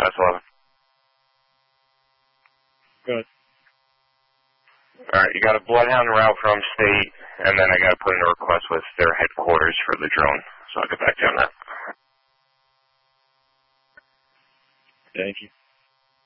past 11. Good. All right, you got a Bloodhound route from state, and then I got to put in a request with their headquarters for the drone. So I'll get back to you on that.